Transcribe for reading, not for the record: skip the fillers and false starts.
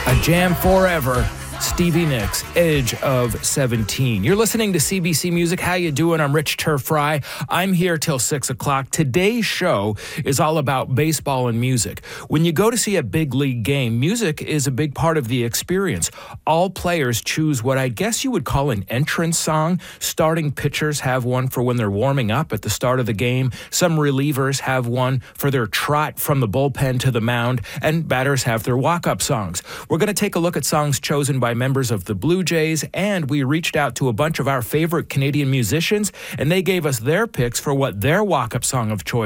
A jam forever. Stevie Nicks, Edge of 17. You're listening to CBC Music. How you doing? I'm Rich Turfry. I'm here till 6 o'clock. Today's show is all about baseball and music. When you go to see a big league game, music is a big part of the experience. All players choose what I guess you would call an entrance song. Starting pitchers have one for when they're warming up at the start of the game. Some relievers have one for their trot from the bullpen to the mound, and batters have their walk-up songs. We're going to take a look at songs chosen by members of the Blue Jays, and we reached out to a bunch of our favorite Canadian musicians, and they gave us their picks for what their walk-up song of choice